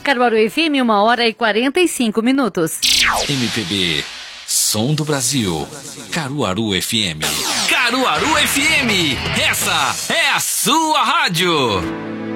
Caruaru FM, 1h45. MPB, som do Brasil. Caruaru FM. Caruaru FM, essa é a sua rádio.